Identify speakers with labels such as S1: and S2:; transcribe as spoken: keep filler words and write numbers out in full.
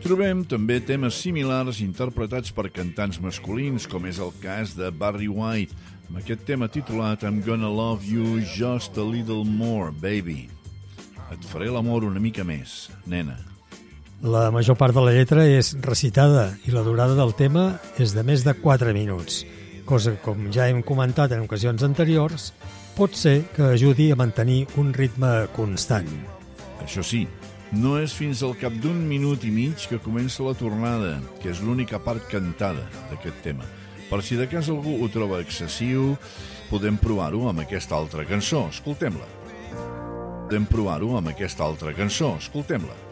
S1: trobem també temes similars interpretats per cantants masculins, com és el cas de Barry White, amb aquest tema titulat I'm Gonna Love You Just a Little More, Baby. Et faré l'amor una mica més, nena.
S2: La major part de la lletra és recitada i la durada del tema és de més de quatre minuts, cosa que, com ja hem comentat en ocasions anteriors, pot ser que ajudi a mantenir un ritme constant.
S1: Això sí, no és fins al cap d'un minut i mig que comença la tornada, que és l'única part cantada d'aquest tema. Per si de cas algú ho troba excessiu, podem provar-ho amb aquesta altra cançó. Escoltem-la. Podem provar-ho amb aquesta altra cançó. Escoltem-la.